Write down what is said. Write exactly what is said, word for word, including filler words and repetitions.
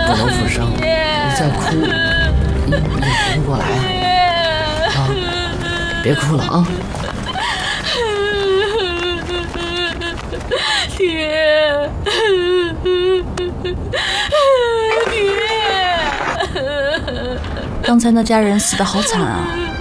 不能复生，你再哭，你你活不过来啊！啊，别哭了啊！ 爹，爹， 刚才那家人死得好惨啊！